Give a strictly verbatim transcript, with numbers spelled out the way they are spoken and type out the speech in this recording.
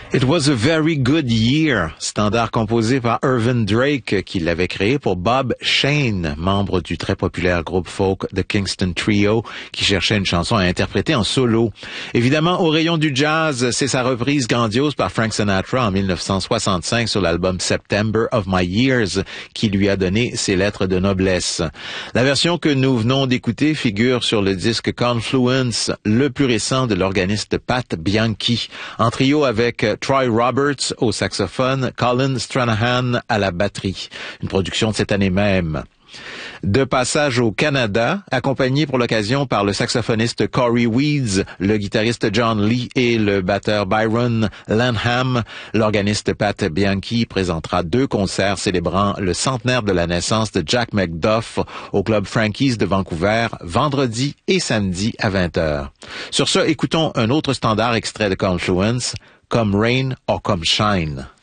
It was a very good year, standard composé par Irvin Drake qui l'avait créé pour Bob Shane, membre du très populaire groupe folk The Kingston Trio, qui cherchait une chanson à interpréter en solo. Évidemment, au rayon du jazz, c'est sa reprise grandiose par Frank Sinatra en mille neuf cent soixante-cinq sur l'album September of My Years qui lui a donné ses lettres de noblesse. La version que nous venons d'écouter figure sur le disque Confluence, le plus récent de l'organiste Pat Bianchi, en trio avec Troy Roberts au saxophone, Colin Stranahan à la batterie. Une production de cette année même. De passage au Canada, accompagné pour l'occasion par le saxophoniste Corey Weeds, le guitariste John Lee et le batteur Byron Lanham, l'organiste Pat Bianchi présentera deux concerts célébrant le centenaire de la naissance de Jack McDuff au Club Frankie's de Vancouver, vendredi et samedi à vingt heures. Sur ce, écoutons un autre standard extrait de Confluence, Come Rain or Come Shine.